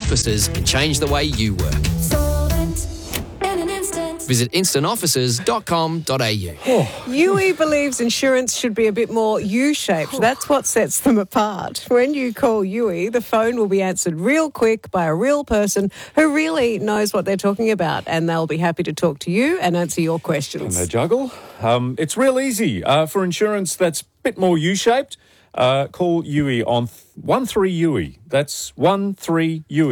Offices can change the way you work. Visit instantoffices.com.au. UE believes insurance should be a bit more U-shaped. That's what sets them apart. When you call UE, the phone will be answered real quick by a real person who really knows what they're talking about, and they'll be happy to talk to you and answer your questions. And they juggle. It's real easy. For insurance that's a bit more U-shaped, call UE on 13UE. That's 13UE.